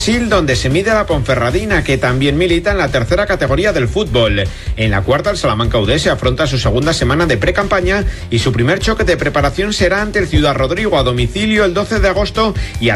donde se mide a la Ponferradina, que también milita en la tercera categoría del fútbol. En la cuarta, el Salamanca Udese afronta su segunda semana de precampaña y su primer choque de preparación será ante el Ciudad Rodrigo a domicilio el 12 de agosto y